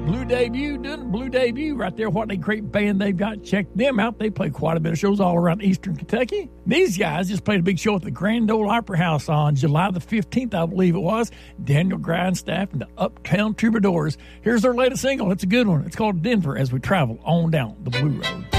Blue Debut doing Blue Debut right there. What a great band they've got. Check them out. They play quite a bit of shows all around Eastern Kentucky. These guys just played a big show at the Grand Ole Opera House on July the 15th, I believe it was. Daniel Grindstaff and the Uptown Troubadours. Here's their latest single. It's a good one. It's called Denver as we travel on down the Blue Road.